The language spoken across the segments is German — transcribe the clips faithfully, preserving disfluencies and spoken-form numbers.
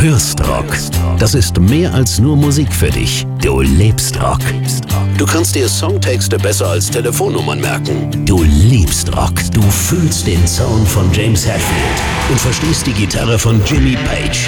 hörst Rock. Das ist mehr als nur Musik für dich. Du lebst Rock. Du kannst dir Songtexte besser als Telefonnummern merken. Du liebst Rock. Du fühlst den Sound von James Hetfield und verstehst die Gitarre von Jimmy Page.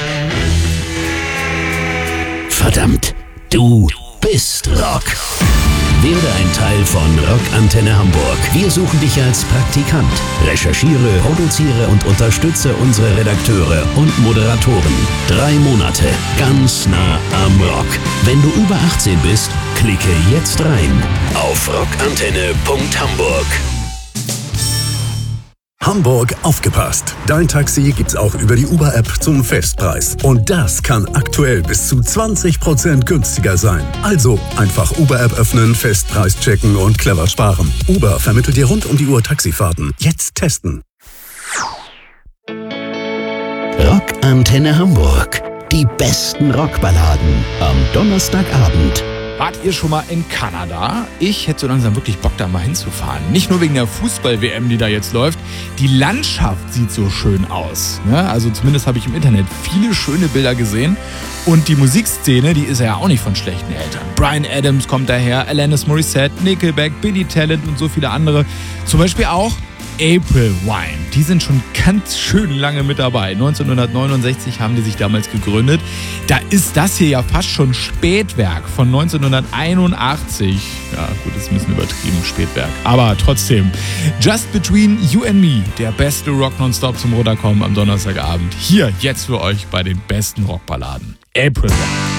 Verdammt, du bist Rock. Werde ein Teil von Rockantenne Hamburg. Wir suchen dich als Praktikant. Recherchiere, produziere und unterstütze unsere Redakteure und Moderatoren. Drei Monate, ganz nah am Rock. Wenn du über achtzehn bist, klicke jetzt rein auf rockantenne punkt hamburg. Hamburg, aufgepasst! Dein Taxi gibt's auch über die Uber-App zum Festpreis. Und das kann aktuell bis zu zwanzig Prozent günstiger sein. Also einfach Uber-App öffnen, Festpreis checken und clever sparen. Uber vermittelt dir rund um die Uhr Taxifahrten. Jetzt testen. Rockantenne Hamburg. Die besten Rockballaden am Donnerstagabend. Wart ihr schon mal in Kanada? Ich hätte so langsam wirklich Bock, da mal hinzufahren. Nicht nur wegen der Fußball-W M, die da jetzt läuft. Die Landschaft sieht so schön aus. Ne? Also zumindest habe ich im Internet viele schöne Bilder gesehen. Und die Musikszene, die ist ja auch nicht von schlechten Eltern. Bryan Adams kommt daher, Alanis Morissette, Nickelback, Billy Talent und so viele andere. Zum Beispiel auch April Wine. Die sind schon ganz schön lange mit dabei. neunzehnhundertneunundsechzig haben die sich damals gegründet. Da ist das hier ja fast schon Spätwerk von neunzehnhunderteinundachtzig. Ja, gut, das ist ein bisschen übertrieben, Spätwerk. Aber trotzdem. Just Between You and Me. Der beste Rock nonstop zum Runterkommen am Donnerstagabend. Hier jetzt für euch bei den besten Rockballaden. April Wine.